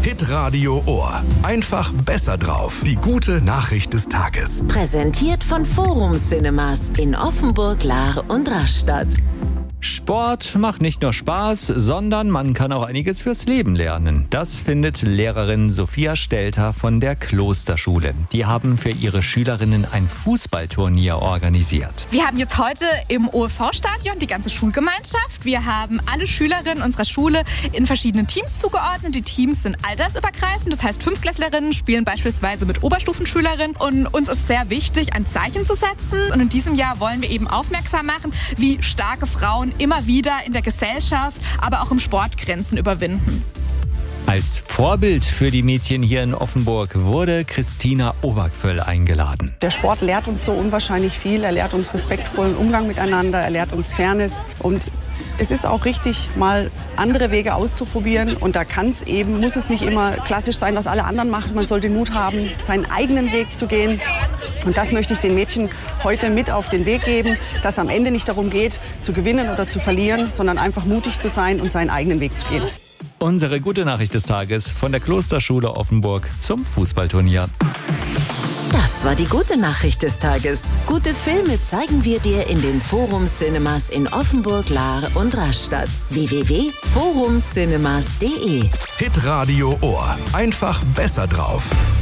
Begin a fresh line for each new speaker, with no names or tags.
Hitradio Ohr. Einfach besser drauf. Die gute Nachricht des Tages.
Präsentiert von Forum Cinemas in Offenburg, Lahr und Rastatt.
Sport macht nicht nur Spaß, sondern man kann auch einiges fürs Leben lernen. Das findet Lehrerin Sophia Stelter von der Klosterschule. Die haben für ihre Schülerinnen ein Fußballturnier organisiert.
Wir haben jetzt heute im OFV-Stadion die ganze Schulgemeinschaft. Wir haben alle Schülerinnen unserer Schule in verschiedenen Teams zugeordnet. Die Teams sind altersübergreifend, das heißt 5-Klässlerinnen spielen beispielsweise mit Oberstufenschülerinnen. Und uns ist sehr wichtig, ein Zeichen zu setzen. Und in diesem Jahr wollen wir eben aufmerksam machen, wie starke Frauen immer wieder in der Gesellschaft, aber auch im Sport Grenzen überwinden.
Als Vorbild für die Mädchen hier in Offenburg wurde Christina Obergföll eingeladen.
Der Sport lehrt uns so unwahrscheinlich viel. Er lehrt uns respektvollen Umgang miteinander, er lehrt uns Fairness. Und es ist auch richtig, mal andere Wege auszuprobieren. Und da muss es nicht immer klassisch sein, was alle anderen machen. Man soll den Mut haben, seinen eigenen Weg zu gehen. Und das möchte ich den Mädchen heute mit auf den Weg geben, dass am Ende nicht darum geht, zu gewinnen oder zu verlieren, sondern einfach mutig zu sein und seinen eigenen Weg zu gehen.
Unsere gute Nachricht des Tages von der Klosterschule Offenburg zum Fußballturnier.
Das war die gute Nachricht des Tages. Gute Filme zeigen wir dir in den Forum Cinemas in Offenburg, Lahr und Rastatt. www.forumcinemas.de
Hitradio Ohr. Einfach besser drauf.